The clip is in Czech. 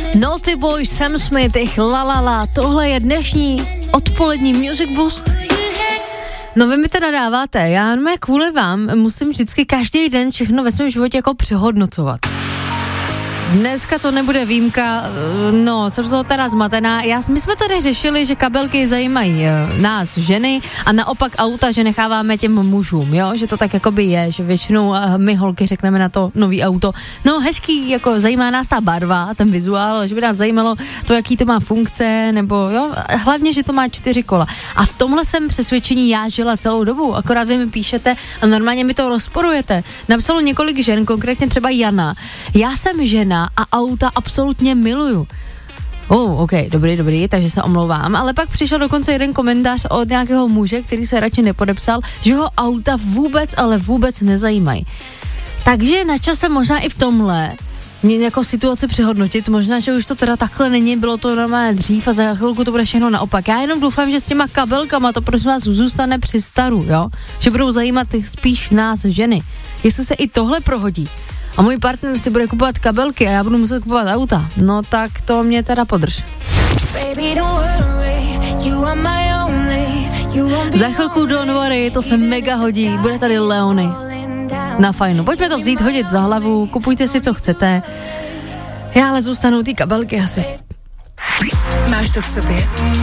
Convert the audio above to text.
Naughty Boy, Sam Smith, La La La, tohle je dnešní odpolední Music Boost. No vy mi teda dáváte, já kvůli vám musím vždycky každý den všechno ve svém životě jako přehodnocovat. Dneska to nebude výjimka, no, jsem z toho teda zmatená. My jsme tady řešili, že kabelky zajímají nás ženy a naopak auta, že necháváme těm mužům, jo, že to tak jakoby je, že většinou my holky řekneme na to nový auto, no hezký, jako zajímá nás ta barva, ten vizuál, že by nás zajímalo to, jaký to má funkce, nebo jo, hlavně, že to má 4 kola. A v tomhle jsem přesvědčení já žila celou dobu, akorát vy mi píšete a normálně mi to rozporujete. Napsalo několik žen, konkrétně třeba Jana. Já jsem žena a auta absolutně miluju. OK, dobrý, takže se omlouvám, ale pak přišel dokonce jeden komentář od nějakého muže, který se radši nepodepsal, že ho auta vůbec nezajímají. Takže je na čase možná i v tomhle jako situaci přehodnotit, možná, že už to teda takhle není, bylo to normálně dřív a za chvilku to bude všechno naopak. Já jenom doufám, že s těma kabelkama to prosím vás zůstane při staru, jo? Že budou zajímat spíš nás ženy. Jestli se i tohle prohodí a můj partner si bude kupovat kabelky a já budu muset kupovat auta, no tak to mě teda podrž. Za chvilku Don't Worry, to se mega hodí, bude tady Leony na fajnu. Pojďme to vzít, hodit za hlavu, kupujte si, co chcete. Já ale zůstanu ty kabelky asi. Máš to v sobě?